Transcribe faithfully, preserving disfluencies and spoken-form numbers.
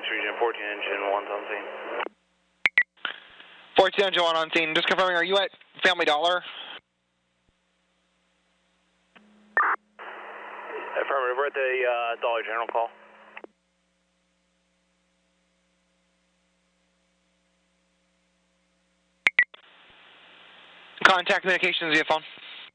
Region, fourteen engine one's on scene. fourteen engine one on scene. Just confirming, are you at Family Dollar? Affirmative, we're at the uh, Dollar General call. Contact communications via phone.